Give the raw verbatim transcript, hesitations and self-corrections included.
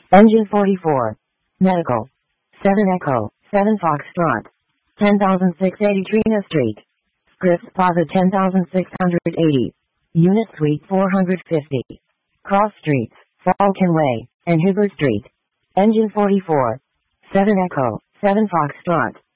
Engine forty-four. Medical. seven Echo, seven Foxtrot. ten thousand six hundred eighty Trina Street. Scripps Plaza ten thousand six hundred eighty. Unit Suite four hundred fifty. Cross Streets, Falcon Way, and Hubbard Street. Engine forty-four. seven Echo, seven Foxtrot.